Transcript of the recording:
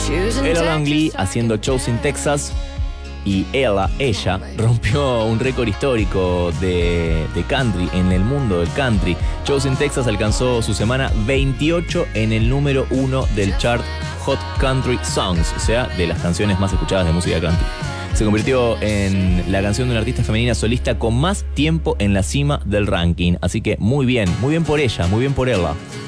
Ella Langley haciendo shows en Texas. Y ella rompió un récord histórico de country en el mundo del country. Shows in Texas alcanzó su semana 28 en el número 1 del chart Hot Country Songs, o sea, de las canciones más escuchadas de música country. Se convirtió en la canción de una artista femenina solista con más tiempo en la cima del ranking. Así que muy bien por ella, muy bien por ella.